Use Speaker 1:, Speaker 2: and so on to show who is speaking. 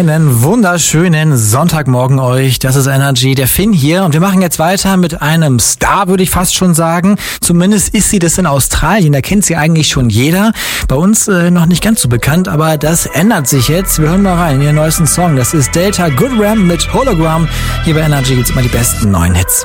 Speaker 1: Einen wunderschönen Sonntagmorgen euch. Das ist Energy, der Finn hier. Und wir machen jetzt weiter mit einem Star, würde ich fast schon sagen. Zumindest ist sie das in Australien. Da kennt sie eigentlich schon jeder. Bei uns noch nicht ganz so bekannt, aber das ändert sich jetzt. Wir hören mal rein in ihren neuesten Song. Das ist Delta Goodram mit Hologram. Hier bei Energy gibt's immer die besten neuen Hits.